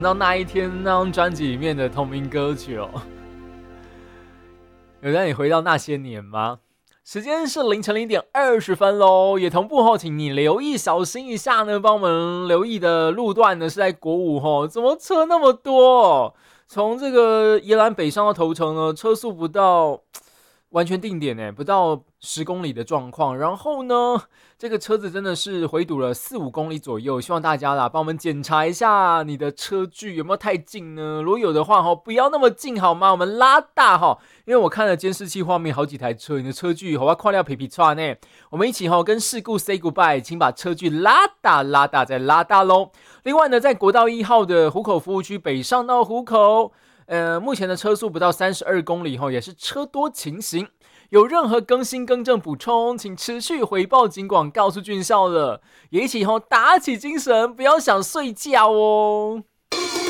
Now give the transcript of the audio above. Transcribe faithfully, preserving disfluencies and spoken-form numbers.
到那一天那张专辑里面的同名歌曲哦。有让你回到那些年吗？时间是凌晨零点二十分喽，也同步后，请你留意小心一下呢，帮我们留意的路段呢是在国五吼，怎么车那么多？从这个宜兰北上到头城呢，车速不到完全定点呢，不到十公里的状况。然后呢，这个车子真的是回堵了四五公里左右，希望大家啦帮我们检查一下你的车距有没有太近呢？如果有的话哈，不要那么近好吗？我们拉大哈，因为我看了监视器画面，好几台车，你的车距好要快要皮皮叉呢。我们一起哈跟事故 say goodbye， 请把车距拉大拉大再拉大喽。另外呢，在国道一号的湖口服务区北上到湖口。呃，目前的车速不到三十二公里后，也是车多情形。有任何更新更正补充，请持续回报警广告诉俊孝了。也一起后打起精神，不要想睡觉哦。